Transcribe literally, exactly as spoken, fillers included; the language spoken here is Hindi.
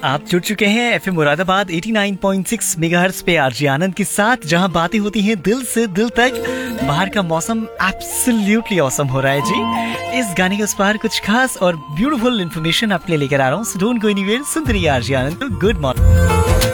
आप जुड़ चुके हैं एफएम मुरादाबाद नवासी पॉइंट छह मेगाहर्ट्ज पे आरजे आनंद के साथ, जहां बातें होती हैं दिल से दिल तक। बाहर का मौसम एब्सोल्युटली ऑसम हो रहा है जी। इस गाने के उस पार कुछ खास और ब्यूटीफुल इन्फॉर्मेशन आपके लिए लेकर आ रहा हूँ। सो डोंट गो एनीवेयर, सुनते रहिए आरजे आनंद को। Good morning.